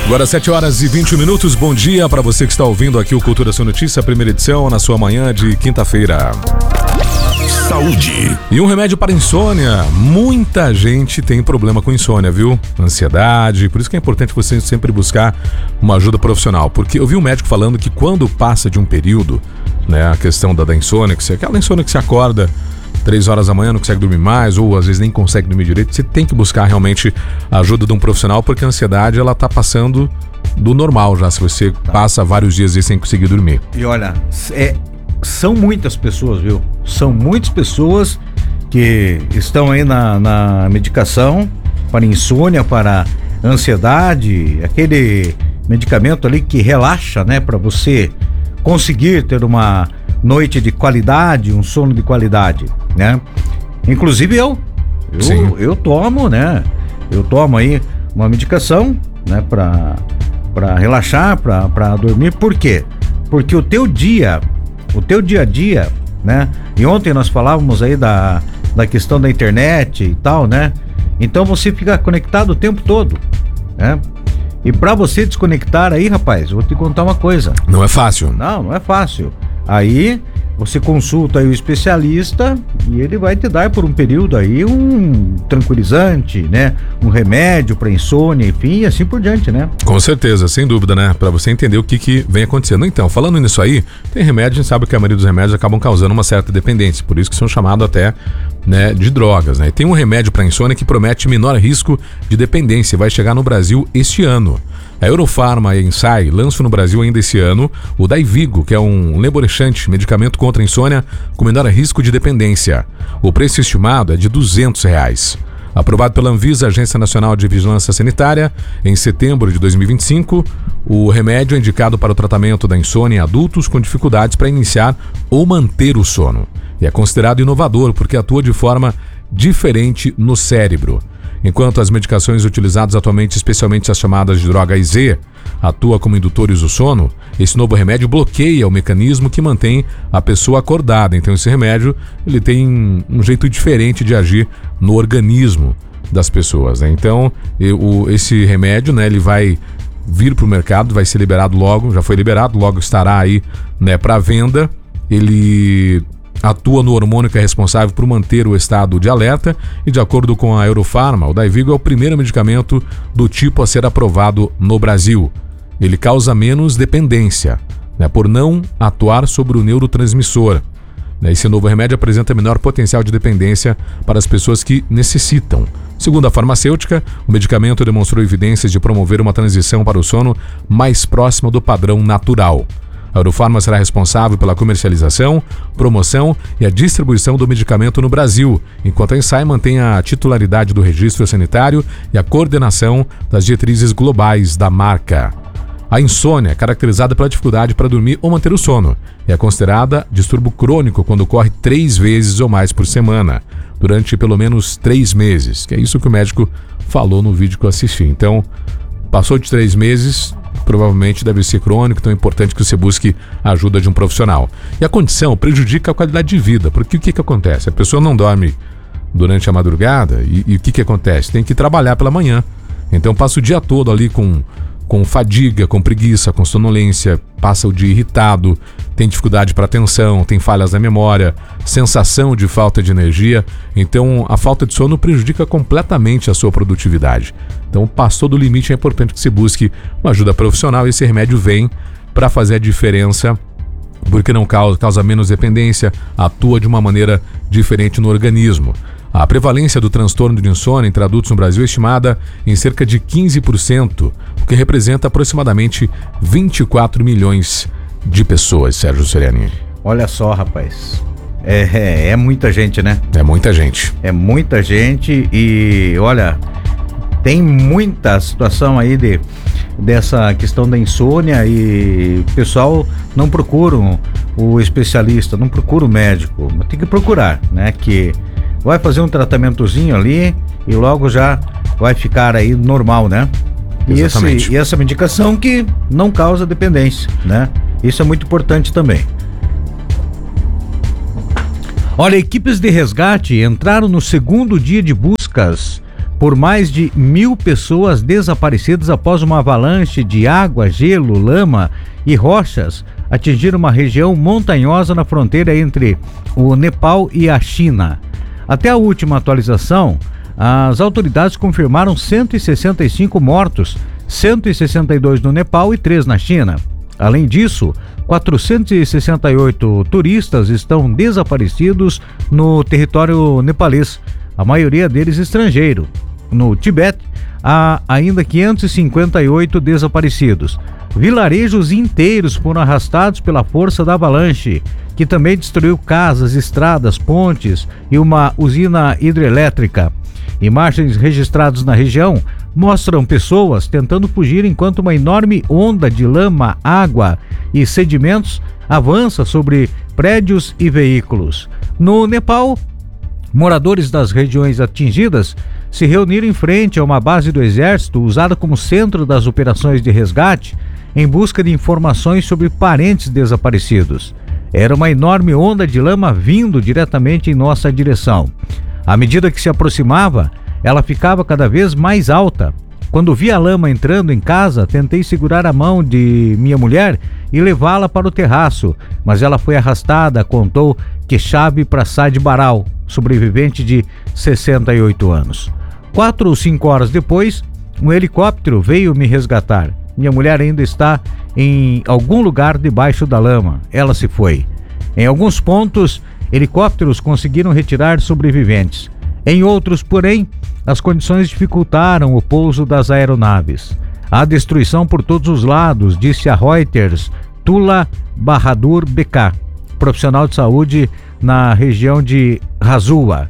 Agora 7h20. Bom dia para você que está ouvindo aqui o Cultura Sua Notícia, primeira edição, na sua manhã de quinta-feira. Saúde. E um remédio para insônia. Muita gente tem problema com insônia, viu? Ansiedade. Por isso que é importante você sempre buscar uma ajuda profissional. Porque eu vi um médico falando que quando passa de um período, né, a questão da insônia, aquela insônia que você acorda 3 horas da manhã, não consegue dormir mais, ou às vezes nem consegue dormir direito, você tem que buscar realmente a ajuda de um profissional, porque a ansiedade, ela tá passando do normal já, se você passa vários dias sem conseguir dormir. E olha, são muitas pessoas, viu? São muitas pessoas que estão aí na medicação para insônia, para ansiedade, aquele medicamento ali que relaxa, né? Para você conseguir ter uma noite de qualidade, um sono de qualidade, né? Inclusive eu tomo, né? Eu tomo aí uma medicação, né? Para relaxar, para dormir. Por quê? Porque o teu dia a dia, né? E ontem nós falávamos aí da questão da internet e tal, né? Então você fica conectado o tempo todo, né? E para você desconectar aí, rapaz, eu vou te contar uma coisa. Não é fácil. Não é fácil. Aí você consulta aí o especialista e ele vai te dar por um período aí um tranquilizante, né? Um remédio para insônia, enfim, e assim por diante, né? Com certeza, sem dúvida, né? Para você entender o que vem acontecendo. Então, falando nisso aí, tem remédio, a gente sabe que a maioria dos remédios acabam causando uma certa dependência, por isso que são chamados até, né, de drogas, né? E tem um remédio para insônia que promete menor risco de dependência, vai chegar no Brasil este ano. A Eurofarma e a Insight lançam no Brasil ainda esse ano o Dayvigo, que é um laborexante, medicamento contra a insônia com menor risco de dependência. O preço estimado é de R$200. Aprovado pela Anvisa, Agência Nacional de Vigilância Sanitária, em setembro de 2025, o remédio é indicado para o tratamento da insônia em adultos com dificuldades para iniciar ou manter o sono. E é considerado inovador porque atua de forma diferente no cérebro. Enquanto as medicações utilizadas atualmente, especialmente as chamadas de droga IZ, atuam como indutores do sono, esse novo remédio bloqueia o mecanismo que mantém a pessoa acordada. Então esse remédio, ele tem um jeito diferente de agir no organismo das pessoas, né? Então esse remédio, né, ele vai vir para o mercado, vai ser liberado logo, já foi liberado, logo estará aí, né, para venda. Ele atua no hormônio que é responsável por manter o estado de alerta e, de acordo com a Eurofarma, o Dayvigo é o primeiro medicamento do tipo a ser aprovado no Brasil. Ele causa menos dependência, né, por não atuar sobre o neurotransmissor. Esse novo remédio apresenta menor potencial de dependência para as pessoas que necessitam. Segundo a farmacêutica, o medicamento demonstrou evidências de promover uma transição para o sono mais próxima do padrão natural. A Eurofarma será responsável pela comercialização, promoção e a distribuição do medicamento no Brasil, enquanto a Insight mantém a titularidade do registro sanitário e a coordenação das diretrizes globais da marca. A insônia é caracterizada pela dificuldade para dormir ou manter o sono e é considerada distúrbio crônico quando ocorre 3 vezes ou mais por semana, durante pelo menos 3 meses, que é isso que o médico falou no vídeo que eu assisti. Então, passou de 3 meses... provavelmente deve ser crônico, então é importante que você busque a ajuda de um profissional. E a condição prejudica a qualidade de vida, porque o que acontece? A pessoa não dorme durante a madrugada e o que acontece? Tem que trabalhar pela manhã, então passa o dia todo ali com fadiga, com preguiça, com sonolência, passa o dia irritado, tem dificuldade para atenção, tem falhas na memória, sensação de falta de energia. Então a falta de sono prejudica completamente a sua produtividade. Então passou do limite, é importante que você busque uma ajuda profissional. Esse remédio vem para fazer a diferença, porque não causa menos dependência, atua de uma maneira diferente no organismo. A prevalência do transtorno de insônia entre adultos no Brasil é estimada em cerca de 15%, o que representa aproximadamente 24 milhões de pessoas, Sérgio Soriani. Olha só, rapaz, é muita gente, né? É muita gente. É muita gente e, olha, tem muita situação aí dessa questão da insônia e o pessoal não procura o especialista, não procura o médico, mas tem que procurar, né? Que vai fazer um tratamentozinho ali e logo já vai ficar aí normal, né? Exatamente. E essa medicação que não causa dependência, né? Isso é muito importante também. Olha, equipes de resgate entraram no segundo dia de buscas por mais de 1.000 pessoas desaparecidas após uma avalanche de água, gelo, lama e rochas atingir uma região montanhosa na fronteira entre o Nepal e a China. Até a última atualização, as autoridades confirmaram 165 mortos, 162 no Nepal e 3 na China. Além disso, 468 turistas estão desaparecidos no território nepalês, a maioria deles estrangeiro. No Tibete, há ainda 558 desaparecidos. Vilarejos inteiros foram arrastados pela força da avalanche, que também destruiu casas, estradas, pontes e uma usina hidrelétrica. Imagens registradas na região mostram pessoas tentando fugir enquanto uma enorme onda de lama, água e sedimentos avança sobre prédios e veículos. No Nepal, moradores das regiões atingidas se reuniram em frente a uma base do exército usada como centro das operações de resgate em busca de informações sobre parentes desaparecidos. Era uma enorme onda de lama vindo diretamente em nossa direção. À medida que se aproximava, ela ficava cada vez mais alta. Quando vi a lama entrando em casa, tentei segurar a mão de minha mulher e levá-la para o terraço, mas ela foi arrastada, contou Keshav Prasad Baral, sobrevivente de 68 anos. 4 ou 5 horas depois, um helicóptero veio me resgatar. Minha mulher ainda está em algum lugar debaixo da lama. Ela se foi. Em alguns pontos, helicópteros conseguiram retirar sobreviventes. Em outros, porém, as condições dificultaram o pouso das aeronaves. Há destruição por todos os lados, disse a Reuters Tula Bahadur Beka, profissional de saúde na região de Razua.